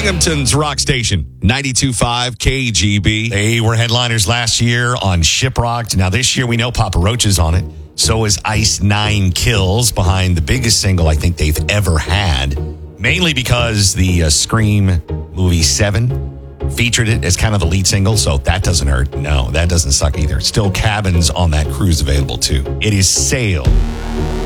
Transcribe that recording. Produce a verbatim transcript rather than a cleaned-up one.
Binghamton's Rock Station, ninety-two point five K G B. They were headliners last year on Shiprocked. Now this year we know Papa Roach is on it. So is Ice Nine Kills, behind the biggest single I think they've ever had. Mainly because the uh, Scream movie seven featured it as kind of the lead single, so that doesn't hurt. No, that doesn't suck either. Still cabins on that cruise available too. It is Sail.